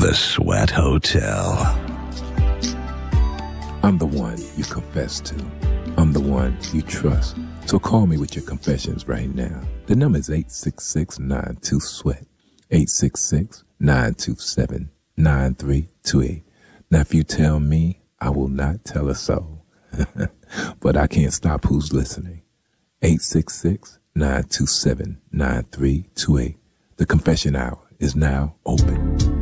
The Sweat Hotel. I'm the one you confess to. I'm the one you trust. So call me with your confessions right now. The number is 866-92-SWEAT. 866-927-9328. Now, if you tell me, I will not tell a soul. But I can't stop who's listening. 866-927-9328. The confession hour is now open.